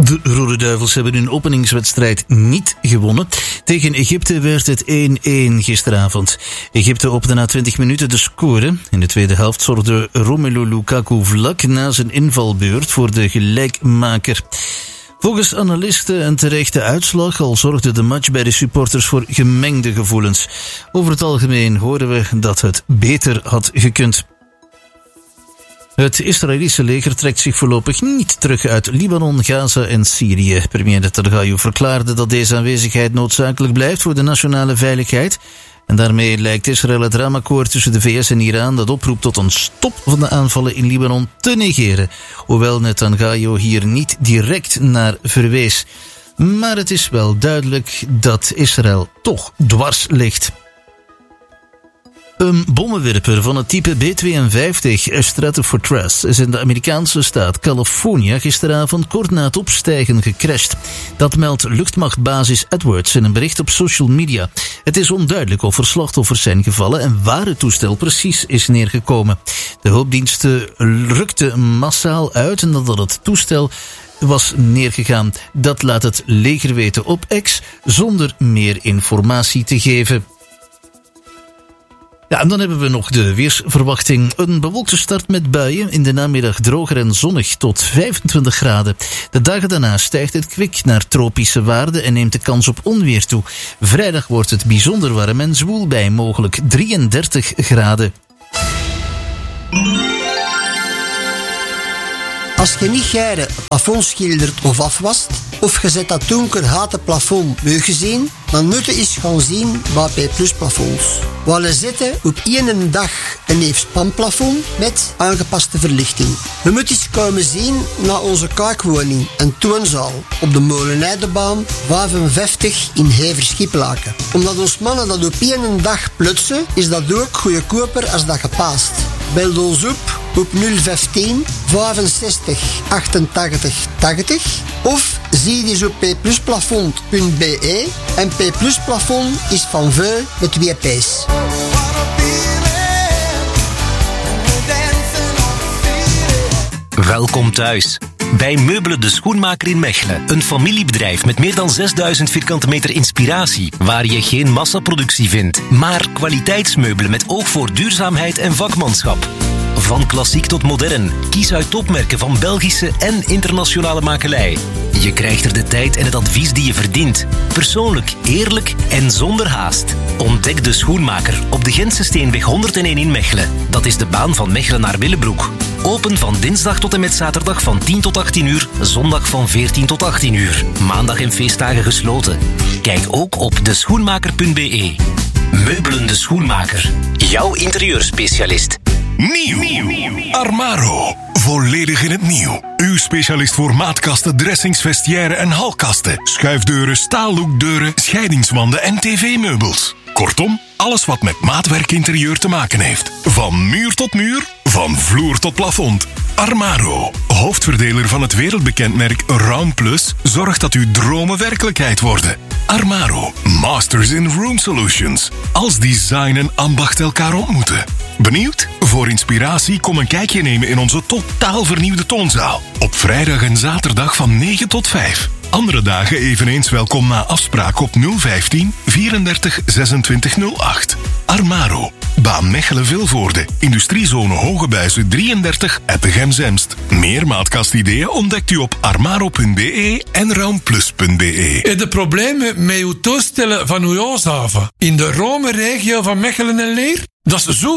De Rode Duivels hebben hun openingswedstrijd niet gewonnen. Tegen Egypte werd het 1-1 gisteravond. Egypte opende na 20 minuten de score. In de tweede helft zorgde Romelu Lukaku vlak na zijn invalbeurt voor de gelijkmaker. Volgens analisten een terechte uitslag, al zorgde de match bij de supporters voor gemengde gevoelens. Over het algemeen horen we dat het beter had gekund. Het Israëlische leger trekt zich voorlopig niet terug uit Libanon, Gaza en Syrië. Premier Netanyahu verklaarde dat deze aanwezigheid noodzakelijk blijft voor de nationale veiligheid. En daarmee lijkt Israël het raamakkoord tussen de VS en Iran dat oproept tot een stop van de aanvallen in Libanon te negeren. Hoewel Netanyahu hier niet direct naar verwees. Maar het is wel duidelijk dat Israël toch dwars ligt. Een bommenwerper van het type B-52 Stratofortress is in de Amerikaanse staat Californië gisteravond kort na het opstijgen gecrashed. Dat meldt luchtmachtbasis Edwards in een bericht op social media. Het is onduidelijk of er slachtoffers zijn gevallen en waar het toestel precies is neergekomen. De hulpdiensten rukten massaal uit nadat het toestel was neergegaan. Dat laat het leger weten op X zonder meer informatie te geven. Ja, en dan hebben we nog de weersverwachting. Een bewolkte start met buien, in de namiddag droger en zonnig tot 25 graden. De dagen daarna stijgt het kwik naar tropische waarden en neemt de kans op onweer toe. Vrijdag wordt het bijzonder warm en zwoel bij mogelijk 33 graden. Als je niet gijren het plafond schildert of afwast, of je zet dat donker houten plafond meugezien, dan moet je eens gaan zien bij P+ plafonds. We zetten op één dag een neef spanplafond met aangepaste verlichting. We moeten eens komen zien naar onze kaakwoning en toonzaal op de Molenaardebaan 55 in Hever-Schiplaken. Omdat ons mannen dat op één dag plutsen, is dat ook goedkoper als dat gepaast. Bel ons op 015 65 88 80 of zie eens op pplusplafond.be en P+ plafond is van veu met 2 P's. Welkom thuis. Bij Meubelen de Schoenmaker in Mechelen. Een familiebedrijf met meer dan 6000 vierkante meter inspiratie, waar je geen massaproductie vindt, maar kwaliteitsmeubelen met oog voor duurzaamheid en vakmanschap. Van klassiek tot modern, kies uit topmerken van Belgische en internationale makelij. Je krijgt er de tijd en het advies die je verdient. Persoonlijk, eerlijk en zonder haast. Ontdek de Schoenmaker op de Gentse Steenweg 101 in Mechelen. Dat is de baan van Mechelen naar Willebroek. Open van dinsdag tot en met zaterdag van 10 tot 18 uur, zondag van 14 tot 18 uur. Maandag en feestdagen gesloten. Kijk ook op deschoenmaker.be. Meubelen de Schoenmaker. Jouw interieurspecialist. Nieuw. Armaro. Volledig in het nieuw. Uw specialist voor maatkasten, dressings, vestiaire en halkasten. Schuifdeuren, staallookdeuren, scheidingswanden en tv-meubels. Kortom, alles wat met maatwerkinterieur te maken heeft. Van muur tot muur, van vloer tot plafond. Armaro, hoofdverdeler van het wereldbekend merk Round Plus, zorgt dat uw dromen werkelijkheid worden. Armaro, Masters in Room Solutions. Als design en ambacht elkaar ontmoeten. Benieuwd? Voor inspiratie kom een kijkje nemen in onze totaal vernieuwde toonzaal. Op vrijdag en zaterdag van 9 tot 5. Andere dagen eveneens welkom na afspraak op 015 34 26 08. Armaro, baan Mechelen-Vilvoorde, Industriezone Hogebuizen 33, Ettegem-Zemst. Meer maatkastideeën ontdekt u op armaro.be en roundplus.be. En de problemen met uw toestellen van uw Ooshaven in de Rome-regio van Mechelen en Leer? Dat is zo